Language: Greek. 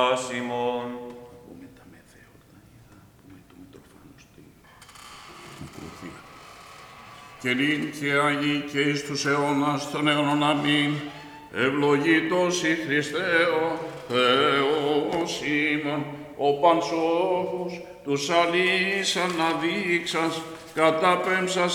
Σιμών. Και λύν και Αγί και εις τους αιώνας των αιώνων αμήν, ευλογήτως η Χριστέ ο Θεός ημών, ο πανσόφος τους αλής αναδείξας, κατάπεμψας